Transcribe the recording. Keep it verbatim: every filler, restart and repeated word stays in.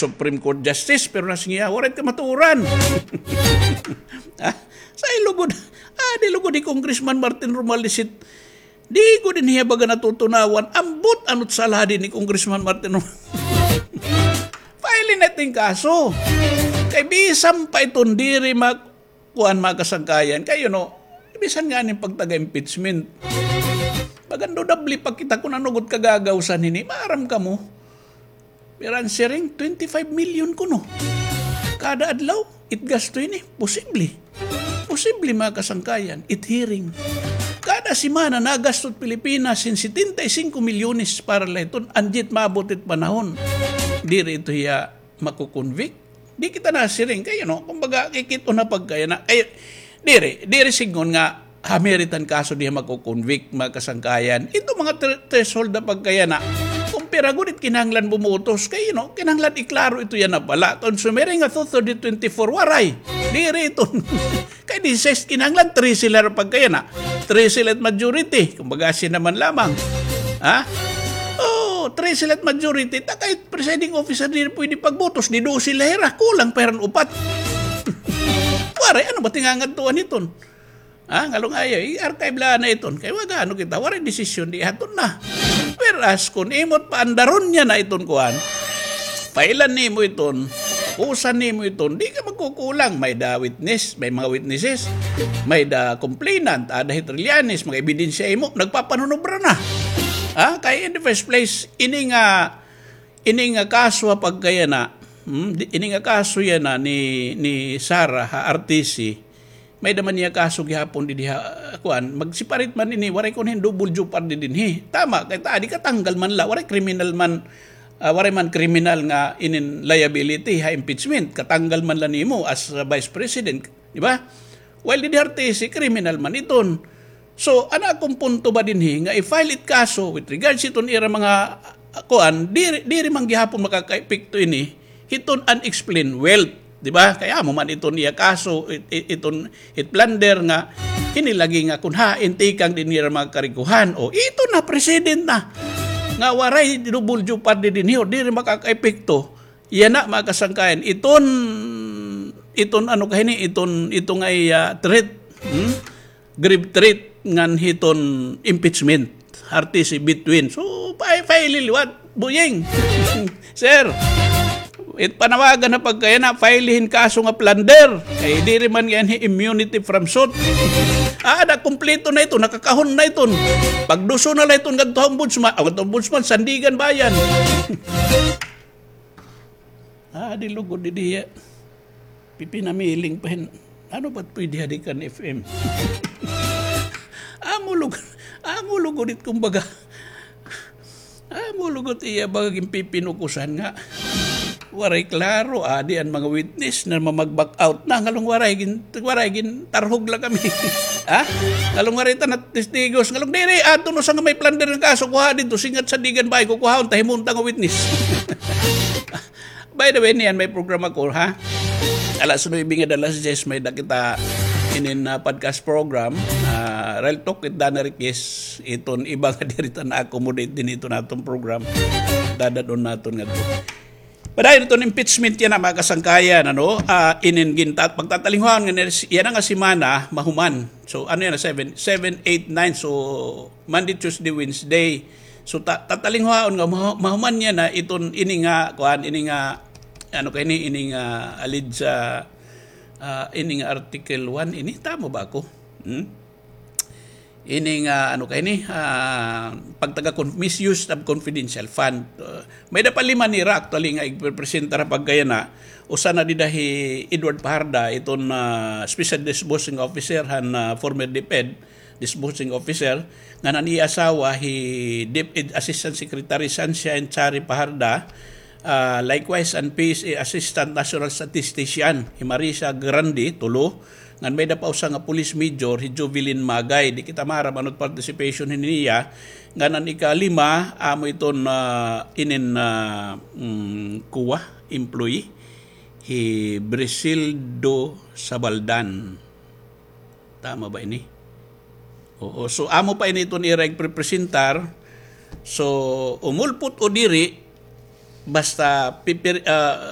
Supreme Court Justice, pero nasingiya, warat ka matuuran. ah, sa ilugod, ah, di lugod ni Congressman Martin Romalisit, di ko din hiya baga natutunawan, ambot anot salah din ni Congressman Martin Romalisit. Filin natin kaso. Kay bisam pa itong diri makuan makasangkayan. Kayo no, bisan nga ni pagtaga-impeachment. Pagando dabli pag kita kung anugod kagagawsan nini, maaram ka mo. Pero answering, twenty-five million ko no. Kada adlaw, it gasto ini. Posible. Posible mga kasangkayan. It hearing. Kada simana nagastot Pilipinas sin seventy-five milyones para layton. Anjit mabutit panahon. Diri ito hiya makukonvict. Di kita nasiring. Kaya no, kumbaga kikito na pagkaya na. Ay, diri, diri sigon nga hamiritan kaso diya makukonvict mga kasangkayan. Ito mga threshold na pagkaya na. Kumpira gunit kinahanglan bumutos. Kaya no, kinahanglan iklaro ito yan na pala. Consumering nga to thirty twenty-four waray. Diri ito. Kaya di says kinahanglan three sila pagkaya na. three sila majority. Kumbaga siya naman lamang. Ha? Oh, three sila majority. Ta kahit presiding officer din pwede pagbotos. Di do sila hera. Kulang peran upat. Waray, ano ba tingangan tuwan iton? Ah, ngalong ayaw, i-archive lang na iton. Kaya wag ano kita, waray desisyon di haton na. Whereas kung imot pa andaron niya na iton kuhan, pailan ni mo iton, usan ni mo iton, di ka magkukulang. May da witness, may mga witnesses, may da complainant, ada hitrilianis, mga ebidensya mo, nagpapanunobra na. Ah, kaya in the first place, ini nga, ini nga kaso pagkaya na, hmm, ini nga kaso yan na ni, ni Sarah, ha, R T C, may daman niya kaso gihapon di diha kuan magsiparit man ini waray kun double jupar di dinhi tama kay ta di katanggal man la waray criminal man uh, waray man criminal nga inin liability ha impeachment katanggal man la nimo as uh, vice president di ba while di R T C criminal man iton so ana akong punto ba dinhi nga i-file it kaso with regards iton ira mga uh, kuan diri diri man gihapon makaka-epekto ini hiton unexplained wealth. Di ba? Kaya mo man ito niya kaso, it, it, iton, it plunder nga, hinilagi nga kung ha, intikang din niya mga karikuhan. O, ito na, president na. Nga waray, double jupar din niyo, di rin makaka-epekto. Yan na, mga kasangkayan. Iton, iton, ano kahini, iton, ito nga uh, threat, hmm? grave threat, ngan hiton impeachment. R T C between. So, pa-file-liwat, buyeng. Sir, it panawagan na pagkaya na filehin kaso nga plunder kay di rin man yan immunity from suit. Ah, na kompleto na ito, nakakahon na ito. Pagduso na lang ito ng gantong ombudsman, o gantong ombudsman, Sandigan Bayan. ah, di lugod di diya. Pipinamiling pa hin. Ano ba't pwede hadikan F M? Amo lugod, amo lugod it kumbaga. Amo lugod iya bagaging pipinukusan nga. Waray klaro, adi ang mga witness na mamag-back out na. Ngalong waray, gin, waray, gin, tarhog lang kami. ha? Ngalong waray ta na testigos. Ngalong diri, ato no sa nga may plunder ng kaso, kuha dito, singat sa Digan Bay, kukuhaon, tahimunta nga witness. By the way, niyan, may programa ko, ha? Alas nueve nga dalas Jess, may nakita inin uh, podcast program, uh, Real Talk with Dana Riquez, iton iba nga dirita na accommodate din ito natong program. Dadadon naton nga ito. Padahil ito impeachment yan na mga kasangkayan, ano, uh, iningintat, pagtatalinghuan, yan nga simana, mahuman. So, ano yan, seven, seven, eight, nine, so, Monday, Tuesday, Wednesday. So, ta tatalinghuan nga, mahuman yan na, iton, ini nga, kuhan, ini nga, ano kayo ni, ini nga, alid sa, uh, ini nga Article one, ini, tama ba ako? Hmm? Ini nga ano kay ni uh, pagtaga misuse of confidential fund uh, may da pa lima ni ra actually nga i-presenta ra pagkaya na usa na didahi Edward Paharda iton uh, special disbursing officer han uh, former DepEd disbursing officer nga nani asawa hi DepEd Assistant Secretary Sancia and Chari Paharda uh, likewise and P S A Assistant National Statistician hi Marisa Grande tulo ngan may dapaw sa nga police major hi Jovelyn Magay di kita maram anot participation niya nganan ikalima amo iton uh, inin uh, um, kuwa employee hi Brisildo Sabaldan tama ba ini oo so amo pa ini iton ireg presentar so umulpot o diri basta pipir, uh,